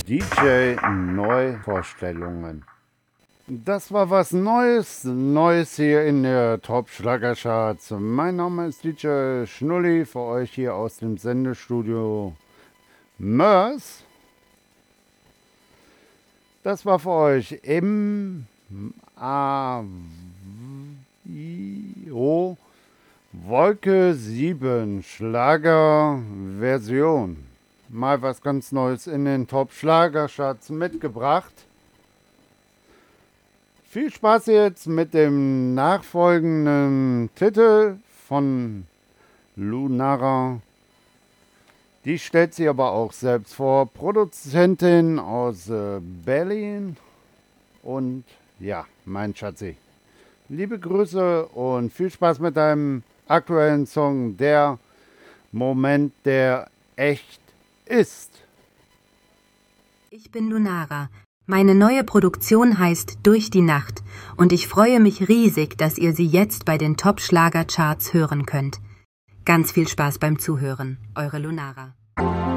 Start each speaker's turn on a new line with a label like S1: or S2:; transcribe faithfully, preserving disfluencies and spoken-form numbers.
S1: D J Neuvorstellungen. Das war was Neues, Neues hier in der Top-Schlagercharts. Mein Name ist D J Schnulli, für euch hier aus dem Sendestudio Mörs. Das war für euch im A O Wolke sieben Schlagerversion. Mal was ganz Neues in den Top-Schlagercharts mitgebracht. Viel Spaß jetzt mit dem nachfolgenden Titel von Lunara. Die stellt sie aber auch selbst vor. Produzentin aus äh, Berlin. Und ja, mein Schatzi. Liebe Grüße und viel Spaß mit deinem aktuellen Song, der Moment, der echt ist.
S2: Ich bin Lunara. Meine neue Produktion heißt Durch die Nacht und ich freue mich riesig, dass ihr sie jetzt bei den Top-Schlager-Charts hören könnt. Ganz viel Spaß beim Zuhören. Eure Lunara.